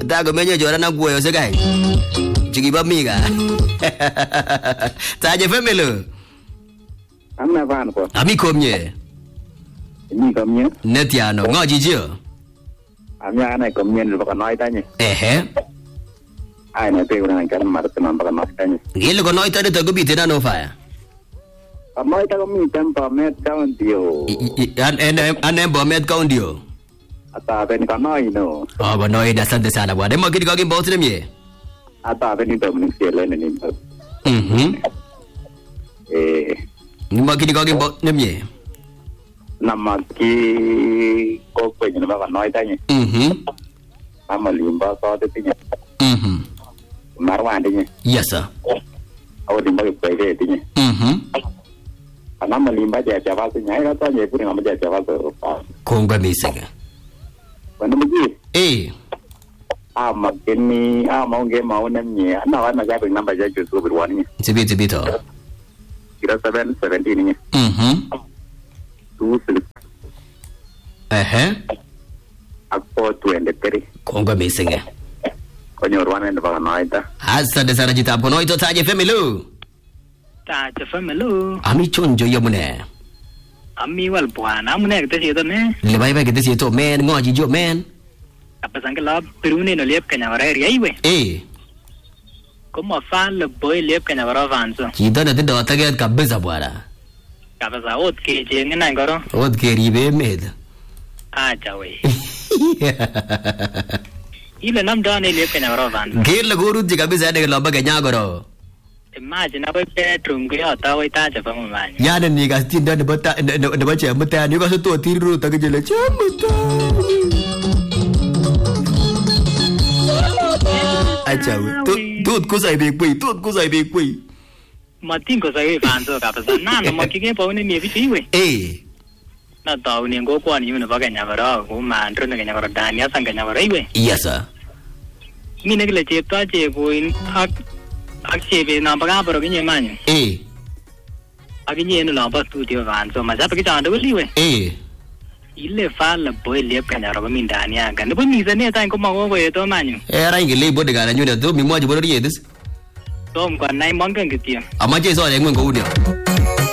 Tako menye jora na kuwe osekai. Chikipa miga. Taje femelo. Amna van ko. Ami komye. Ni komye. Netiano ngoji jio. Amya ana komye ni baka noi tanye. Ai na pe una kan mar te man baka noi tanye. Gile ko noi tanye to gubite na no fire. Amoi ta komi tempo met county o. An Bomet County o. Ata ben ka noi no. Oh ba noi da sante sana bwa. Demo kidi ko both nemye. Ata ben ni domini sele ni. Ni mo kidi ko both nemye. Namaki ko pe ni baka noi tanye. Amalimba so de tinya. Marwan tinya. Yes sir. Awo limba pe de tinya. Anama limba ja vaso nyai ta nye puri ngama ja vaso. Konga misega. Bana mugi. Makeni maunge mauna nye. Ana wana ja pe namba ja jusu birwani. Tibi to. Kira 717 nye. 2 Akpo 23. Konga misega. Konyo rwana ndo baka naita. Asante sana jita hapo noito taje femelo. Taje femelo. Ami chonjo yomune. Ami wal bwana mune kitesi to ne. Le bai bai kitesi to men ngoji jo men. Apa sang la perune no lep kanya wara ri aiwe. Como fa le boy lep kanya wara vanzo. Chito na tindo taget kabisa bwana. Kabisa ot ke je ngina ngoro. Ot ke ribe med. Acha we. Ile namda ne lep kanya wara vanzo. Gele goruji kabisa de lomba kanya goro. Imagine abe bedroom ko yata we taje fa mo man. Yana ni ga tinda de bata de bache mata ni ga so to tiru ta gele chamuta. Acha we. Tut ko sai be pui. Matin ko sai vanzo kabisa na no mo kike po ne mi vi we. Na tao ni go kwa ni no ba kanya wara ko man tro ne kanya wara dania sang kanya wara we. Yes sir. Mi ne gele chepta che ko in Akchebe na baga baro kinye manyo. Akinye no lamba studio vanzo masape kichanda weliwe. Ile fala boy lep kanya roba mindani anga. Nebo misa ne ta ko mago yeto manyo. Era ingele bode gara nyune to mi moji boro yedes. Tom kwa nai mongan kitia. Amaje so le ngwen ko udio.